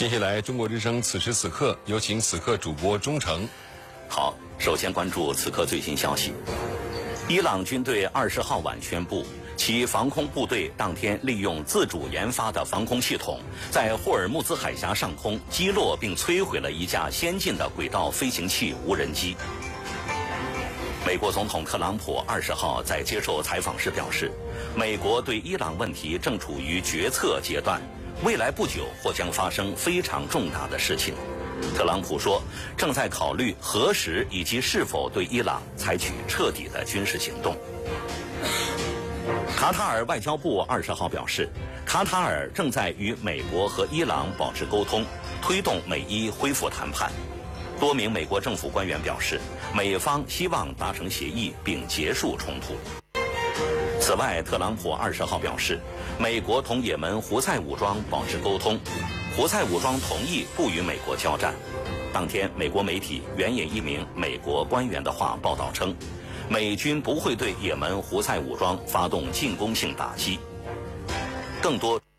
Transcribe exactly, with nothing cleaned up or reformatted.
接下来，中国之声此时此刻有请此刻主播钟诚。 好，首先关注此刻最新消息。伊朗军队二十号晚宣布，其防空部队当天利用自主研发的防空系统，在霍尔木兹海峡上空击落并摧毁了一架先进的轨道飞行器无人机。美国总统特朗普二十号在接受采访时表示，美国对伊朗问题正处于决策阶段，未来不久或将发生非常重大的事情。特朗普说，正在考虑何时以及是否对伊朗采取彻底的军事行动。卡塔尔外交部二十号表示，卡塔尔正在与美国和伊朗保持沟通，推动美伊恢复谈判。多名美国政府官员表示，美方希望达成协议并结束冲突。此外，特朗普二十号表示，美国同也门胡塞武装保持沟通，胡塞武装同意不与美国交战。当天，美国媒体援引一名美国官员的话报道称，美军不会对也门胡塞武装发动进攻性打击。更多